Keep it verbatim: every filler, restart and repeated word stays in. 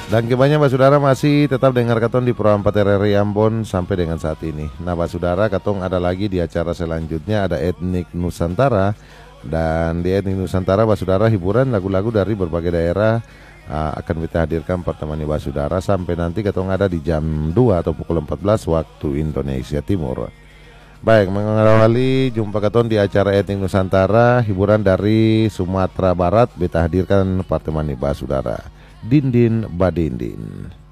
Dan kebanyakan Pak Saudara masih tetap dengar Katong di Pro empat R R I Ambon sampai dengan saat ini. Nah Pak Saudara, Katong ada lagi di acara selanjutnya, ada Etnik Nusantara. Dan di Etnik Nusantara Pak Saudara, hiburan lagu-lagu dari berbagai daerah uh, akan kita hadirkan pertemani Pak Saudara sampai nanti Katong ada di jam dua atau pukul empat belas waktu Indonesia Timur. Baik, mengawali jumpa Katong di acara Etnik Nusantara, hiburan dari Sumatera Barat, kita hadirkan pertemani Pak Saudara. Dindin Badindin.